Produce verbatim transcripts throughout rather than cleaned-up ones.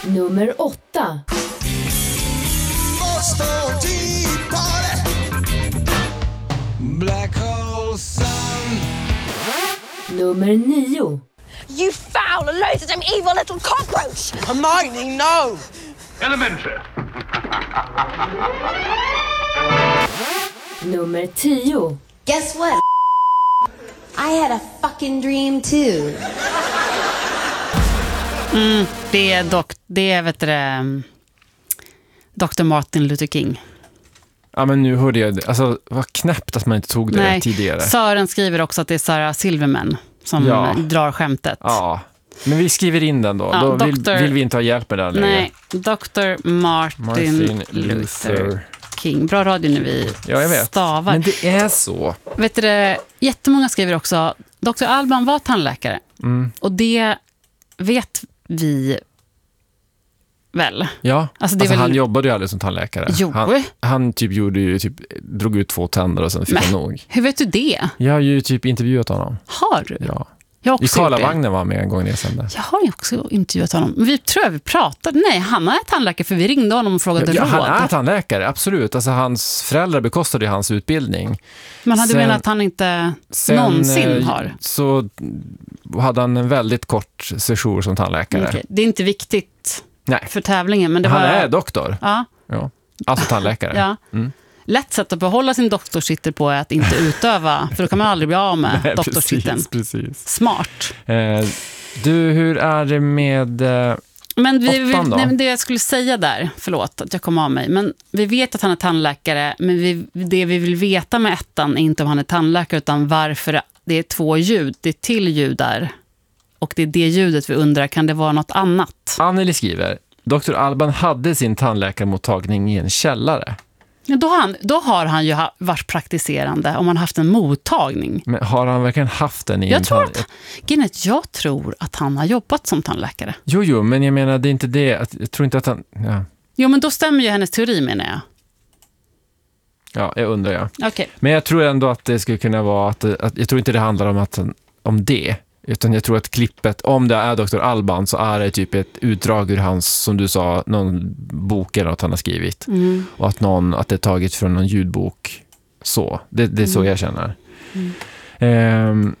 Nummer åtta. Black hole sun. Nummer nio. You foul, loathsome, evil little cockroach! Hermione, no! Elementary. Nummer tio. Guess what? I had a fucking dream too. Mm, det är dock, det är vet du, doktor Martin Luther King. Ja, men nu hörde jag det. Alltså, vad knäppt att man inte tog det Nej, tidigare. Sören skriver också att det är Sarah Silverman som Ja. drar skämtet. Ja, men vi skriver in den då. Ja, då vill, doktor vill vi inte ha hjälp med den längre. Nej, doktor Martin, Martin Luther, Luther King. Bra radio när vi Ja, jag vet. stavar. Men det är så. Vet du det, jättemånga skriver också, doktor Alban var tandläkare. Mm. Och det vet vi väl. Ja, Alltså, det är alltså, väl- han jobbade ju aldrig som tandläkare. Jo. Han, han typ gjorde ju typ, drog ut två tänder och sen fick Men, han nog. hur vet du det? Jag har ju typ intervjuat honom. Har du? Ja. Jag har I också gjort det. Karlavagnen var han med en gång när jag sände. Jag har ju också intervjuat honom. Men vi tror jag vi pratade. Nej, han är tandläkare för vi ringde honom och frågade Ja, råd. han är tandläkare, absolut. Alltså, hans föräldrar bekostade ju hans utbildning. Men hade du Sen- menat att han inte Sen någonsin eh, har? så hade han en väldigt kort sejour som tandläkare. Okej, det är inte viktigt Nej, för tävlingen. Men det han var... är doktor. Ja, Ja. Alltså tandläkare. ja. Mm. Lätt sätt att behålla sin doktorstitel på är att inte utöva. För då kan man aldrig bli av med Nej, doktorstiteln. precis, precis. Smart. Eh, du, hur är det med... Eh, Men vi, vi, Åttan då? nej, men det jag skulle säga där, förlåt att jag kom av mig, men vi vet att han är tandläkare, men vi, det vi vill veta med ettan är inte om han är tandläkare utan varför det är två ljud, det är till ljud där. Och det är det ljudet vi undrar, kan det vara något annat? Anneli skriver, doktor Alban hade sin tandläkarmottagning i en källare. Ja, då, har han, då har han ju ha, varit praktiserande om han haft en mottagning. Men har han verkligen haft den i Jag en tror, tand- att, Ginnet, jag tror att han har jobbat som tandläkare. Jo, jo, men jag menar, det är inte det. Att, jag tror inte att han... Ja, Jo, men då stämmer ju hennes teori, menar jag. ja jag undrar, ja. Okej. Men jag tror ändå att det skulle kunna vara att, att jag tror inte det handlar om, att, om det. Utan jag tror att klippet, om det är doktor Alban så är det typ ett utdrag ur hans, som du sa, någon bok eller något han har skrivit. Mm. Och att, någon, att det är taget från någon ljudbok. Så, det, det är så Mm. jag känner. Mm. Ehm,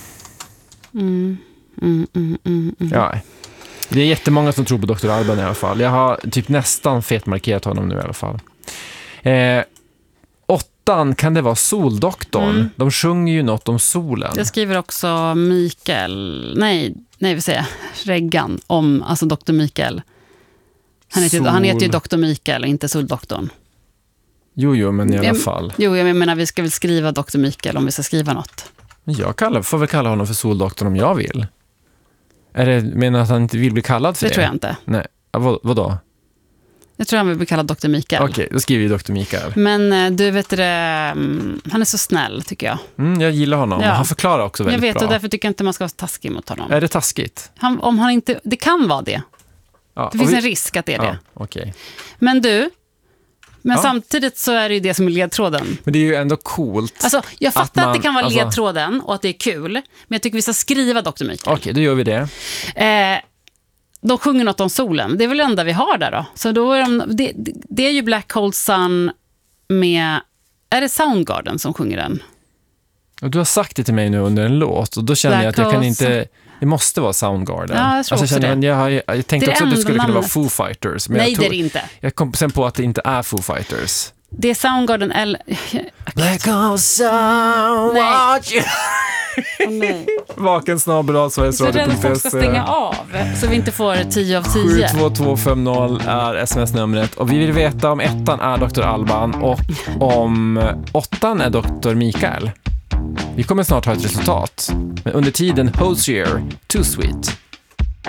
Mm. Mm, mm, mm, mm. ja. Det är jättemånga som tror på doktor Alban i alla fall. Jag har typ nästan fetmarkerat honom nu i alla fall. Eh, åttan, kan det vara Soldoktorn? Mm. De sjunger ju något om solen. Jag skriver också Mikael, nej, nej vi säger Reggan om, alltså doktor Mikael. Han heter, Sol. han heter ju doktor Mikael och inte Soldoktorn. Jo, jo, men i alla Jag- fall. Jo, jag menar vi ska väl skriva doktor Mikael om vi ska skriva något. Men jag kallar, får väl kalla honom för Soldoktorn om jag vill. Är det, menar att han inte vill bli kallad för Det det? tror jag inte. Nej, ja, vad, vadå? Jag tror han vill bli kallad doktor Mikael. Okej, då skriver vi doktor Mikael. Men eh, du vet det, mm, han är så snäll tycker jag. Mm, jag gillar honom. Ja. Han förklarar också Jag väldigt vet bra. och därför tycker jag inte man ska vara taskig mot honom. Är det taskigt? Han, om han inte, det kan vara det. Ja, Det och finns vi- en risk att det är Ja, det. okej. Men du, men Ja. samtidigt så är det ju det som är ledtråden. Men det är ju ändå coolt. Alltså, jag fattar att, man- det kan vara alltså- ledtråden och att det är kul, men jag tycker vi ska skriva doktor Mikael. Okej, då gör vi det. Eh, de sjunger något om solen. Det är väl det enda vi har där då. Så då är de, det, det är ju Black Hole Sun med... Är det Soundgarden som sjunger den? Och du har sagt det till mig nu under en låt och då känner Black jag att jag kan Hole inte... Det måste vara Soundgarden. Ja, jag tror också känner, det. Jag, har- jag, jag tänkte Det är också att det enda skulle kunna vara namnet. Foo Fighters. Men Nej, jag, tror, det är det inte. jag kom sen på att det inte är Foo Fighters. Det är Soundgarden eller... Black Hole Sun, Nej. watch you. Oh, nej. Vaken snabel Sveriges Så Radio rädd att folk ska stänga av. Så vi inte får tio av sju tio. två två fem noll är sms-numret och vi vill veta om ettan är doktor Alban och om åttan är doktor Mikael. Vi kommer snart ha ett resultat. Men under tiden, Hosier, Too Sweet.